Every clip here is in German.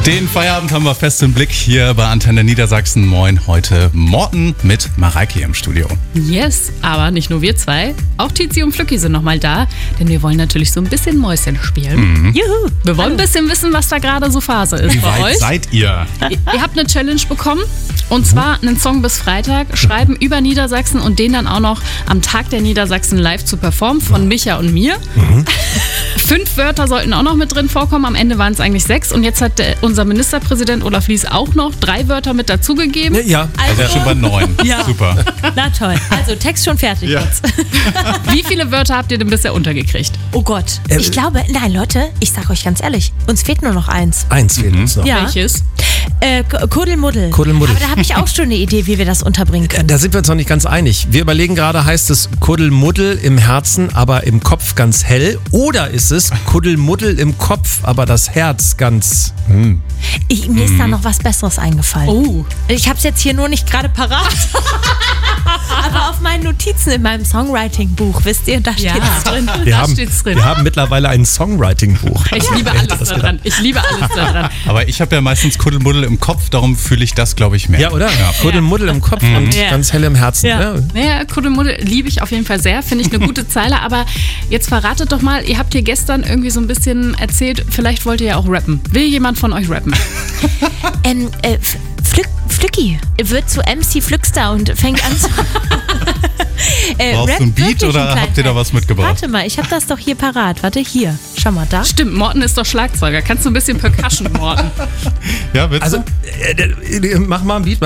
Den Feierabend haben wir fest im Blick hier bei Antenne Niedersachsen. Moin, heute Morten mit Mareike im Studio. Yes, aber nicht nur wir zwei, auch Tizi und Flücki sind nochmal da, denn wir wollen natürlich so ein bisschen Mäuschen spielen. Juhu! Wir wollen ein bisschen wissen, was da gerade so Phase ist Wie bei weit euch. seid ihr? Ihr habt eine Challenge bekommen und zwar einen Song bis Freitag, schreiben über Niedersachsen und den dann auch noch am Tag der Niedersachsen live zu performen von Micha und mir. 5 Wörter sollten auch noch mit drin vorkommen, am Ende waren es eigentlich 6 und jetzt hat unser Ministerpräsident Olaf Lies auch noch 3 Wörter mit dazugegeben. Ja. Also schon bei 9. Ja. Super. Na toll. Also Text schon fertig jetzt. Wie viele Wörter habt ihr denn bisher untergekriegt? Oh Gott. Ich glaube, nein Leute, ich sag euch ganz ehrlich, uns fehlt nur noch eins. Eins fehlt uns noch. Ja. Welches? Kuddelmuddel. Kuddelmuddel. Aber da habe ich auch schon eine Idee, wie wir das unterbringen können. Da sind wir uns noch nicht ganz einig. Wir überlegen gerade, heißt es Kuddelmuddel im Herzen, aber im Kopf ganz hell? Oder ist es Kuddelmuddel im Kopf, aber das Herz ganz... Mir ist da noch was Besseres eingefallen. Oh. Ich habe es jetzt hier nur nicht gerade parat. Aber auf meinen Notizen in meinem Songwriting-Buch, wisst ihr, da steht es drin. Wir haben mittlerweile ein Songwriting-Buch. Ich liebe alles daran. Ich liebe alles daran. Aber ich habe ja meistens Kuddelmuddel im Kopf, darum fühle ich das, glaube ich, mehr. Ja, oder? Kuddelmuddel im Kopf und ganz hell im Herzen. Ja. Naja, Kuddelmuddel liebe ich auf jeden Fall sehr, finde ich eine gute Zeile, aber jetzt verratet doch mal, ihr habt hier gestern irgendwie so ein bisschen erzählt, vielleicht wollt ihr ja auch rappen. Will jemand von euch rappen? Flücki wird zu MC Flückstar und fängt an zu... Brauchst du ein Beat oder habt ihr da was mitgebracht? Warte mal, ich habe das doch hier parat. Warte, hier. Schau mal da. Stimmt, Morten ist doch Schlagzeuger. Kannst du ein bisschen Percussion, Morten? Ja, bitte. Also, mach mal ein Beat.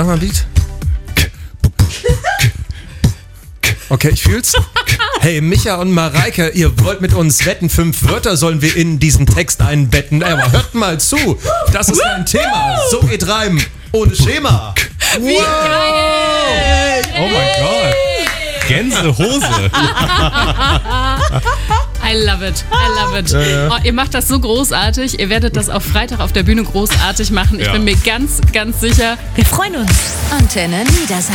Okay, ich fühl's. Hey, Micha und Mareike, ihr wollt mit uns wetten. 5 Wörter sollen wir in diesen Text einbetten. Aber hört mal zu, das ist ein Thema. So geht Reim ohne Schema. Wie geil! Oh mein Gott. Gänsehose. I love it. Oh, ihr macht das so großartig. Ihr werdet das auch Freitag auf der Bühne großartig machen. Ich bin mir ganz, ganz sicher. Wir freuen uns. Antenne Niedersachsen.